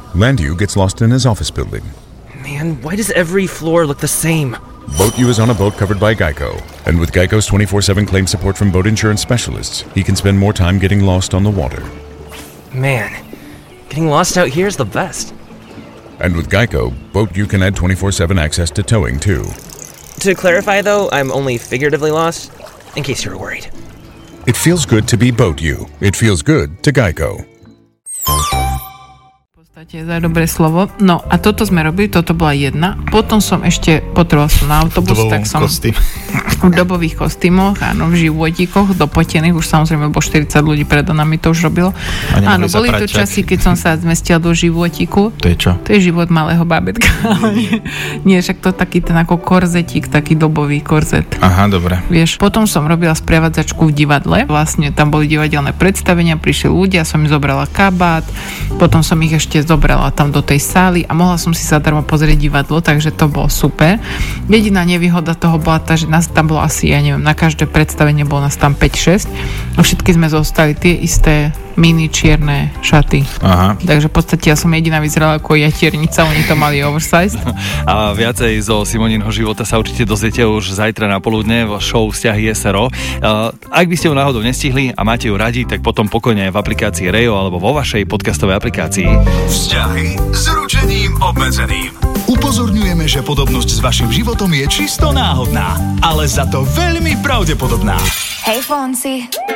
Landu gets lost in his office building. Man, why does every floor look the same? Boat U is on a boat covered by Geico. And with Geico's 24/7 claim support from boat insurance specialists, he can spend more time getting lost on the water. Man, getting lost out here is the best. And with Geico, Boat U can add 24/7 access to towing too. To clarify though, I'm only figuratively lost, in case you were worried. It feels good to be Boat U. It feels good to Geico. Za dobré slovo. No a toto sme robili, toto bola jedna. Potom som ešte potreboval som na autobus, tak som v dobových kostýmoch, áno, v životíkoch, dopotených, už samozrejme bolo 40 ľudí predo nami to už robilo. Áno, boli to časy, keď som sa zmestila do životíku. To je čo? To je život malého bábätka. Nie, však to taký ten ako korzetík, taký dobový korzet. Aha, dobre. Vieš, potom som robila sprevádzačku v divadle. Vlastne tam boli divadelné predstavenia, prišli ľudia, som im zobrala kabát, potom som ich ešte zobrala tam do tej sály a mohla som si zadarmo pozrieť divadlo, takže to bolo super. Jediná nevýhoda toho bola tá, že nás tam bolo asi, ja neviem, na každé predstavenie bolo nás tam 5-6 a všetky sme zostali tie isté mini čierne šaty. Aha. Takže v podstate ja som jediná vyzerala ako jatiernica, oni to mali oversized. A viacej zo Simoninho života sa určite dozviete už zajtra na poludne v show Vzťahy SRO. Ak by ste ju náhodou nestihli a máte ju radi, tak potom pokojne v aplikácii Rejo alebo vo vašej podcastovej aplikácii. Vzťahy s ručením obmedzeným. Upozorňujeme, že podobnosť s vašim životom je čisto náhodná, ale za to veľmi pravdepodobná. Hej, Fonsi.